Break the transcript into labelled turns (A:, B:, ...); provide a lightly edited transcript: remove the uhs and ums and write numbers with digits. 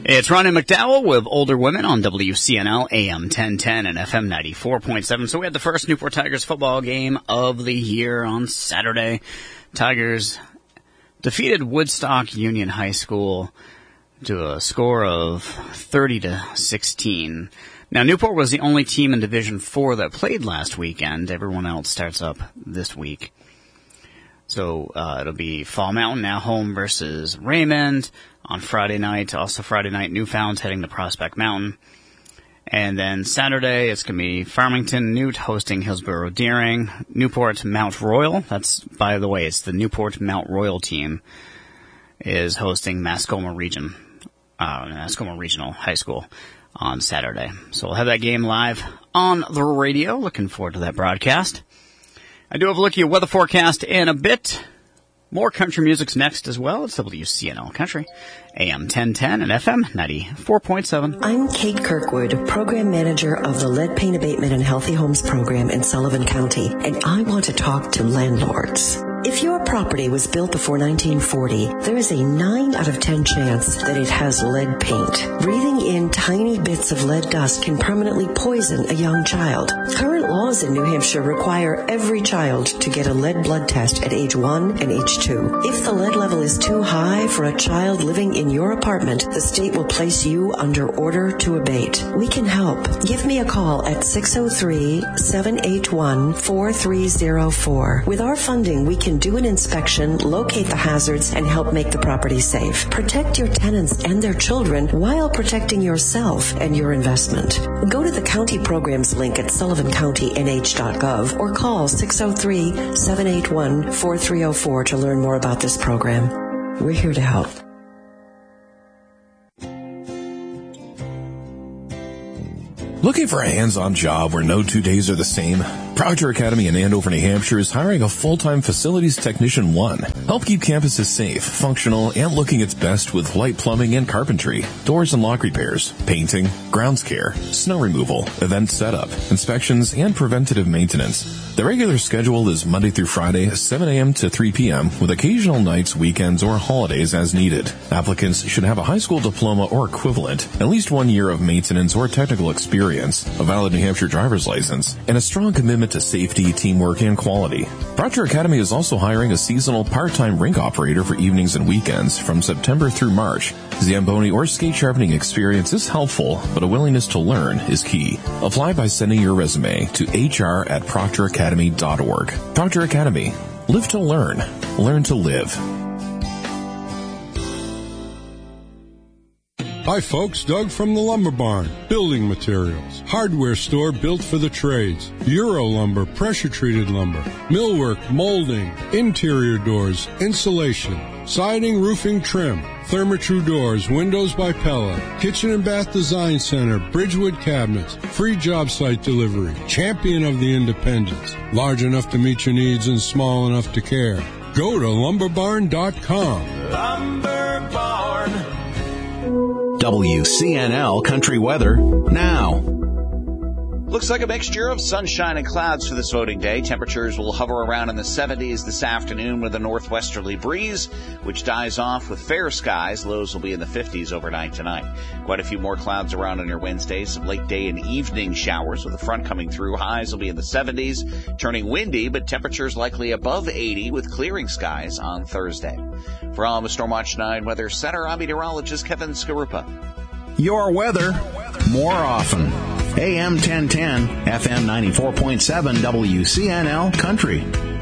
A: It's Ron and McDowell with Older Women on WCNL, AM 1010 and FM 94.7. So we had the first Newport Tigers football game of the year on Saturday. Tigers defeated Woodstock Union High School to a score of 30-16. Now, Newport was the only team in Division 4 that played last weekend. Everyone else starts up this week. So it'll be Fall Mountain now home versus Raymond on Friday night. Also Friday night, Newfound's heading to Prospect Mountain. And then Saturday, it's going to be Farmington Newt hosting Hillsborough Deering. Newport Mount Royal. That's, by the way, it's the Newport Mount Royal team is hosting Mascoma Regional High School on Saturday. So we'll have that game live on the radio. Looking forward to that broadcast. I do have a look at your weather forecast in a bit. More country music's next as well. It's WCNL Country, AM 1010 and FM 94.7.
B: I'm Kate Kirkwood, Program Manager of the Lead Paint Abatement and Healthy Homes Program in Sullivan County, and I want to talk to landlords. If your property was built before 1940, there is a 9 out of 10 chance that it has lead paint. Breathing in tiny bits of lead dust can permanently poison a young child. Current laws in New Hampshire require every child to get a lead blood test at age 1 and age 2. If the lead level is too high for a child living in your apartment, the state will place you under order to abate. We can help. Give me a call at 603-781-4304. With our funding, we can do an inspection, locate the hazards, and help make the property safe. Protect your tenants and their children while protecting yourself and your investment. Go to the county programs link at sullivancountynh.gov or call 603-781-4304 to learn more about this program. We're here to help.
C: Looking for a hands-on job where no 2 days are the same? Proctor Academy in Andover, New Hampshire is hiring a full-time Facilities Technician 1. Help keep campuses safe, functional, and looking its best with light plumbing and carpentry, doors and lock repairs, painting, grounds care, snow removal, event setup, inspections, and preventative maintenance. The regular schedule is Monday through Friday, 7 a.m. to 3 p.m., with occasional nights, weekends, or holidays as needed. Applicants should have a high school diploma or equivalent, at least 1 year of maintenance or technical experience, a valid New Hampshire driver's license, and a strong commitment to safety, teamwork, and quality. Proctor Academy is also hiring a seasonal part-time rink operator for evenings and weekends from September through March. Zamboni or skate sharpening experience is helpful, but a willingness to learn is key. Apply by sending your resume to hr@proctoracademy.org. Proctor Academy. Live to learn. Learn to live.
D: Hi folks, Doug from the Lumber Barn. Building materials. Hardware store built for the trades. Euro lumber, pressure-treated lumber. Millwork, molding, interior doors, insulation, siding, roofing, trim. Therma-Tru doors, windows by Pella. Kitchen and Bath Design Center, Bridgewood cabinets. Free job site delivery. Champion of the independents. Large enough to meet your needs and small enough to care. Go to lumberbarn.com.
E: Lumber Barn.
F: WCNL Country Weather now.
G: Looks like a mixture of sunshine and clouds for this voting day. Temperatures will hover around in the 70s this afternoon with a northwesterly breeze, which dies off with fair skies. Lows will be in the 50s overnight tonight. Quite a few more clouds around on your Wednesday. Some late day and evening showers with the front coming through. Highs will be in the 70s, turning windy, but temperatures likely above 80 with clearing skies on Thursday. From the Stormwatch 9 Weather Center, I'm meteorologist Kevin Skarupa.
F: Your weather more often. AM 1010, FM 94.7, WCNL Country.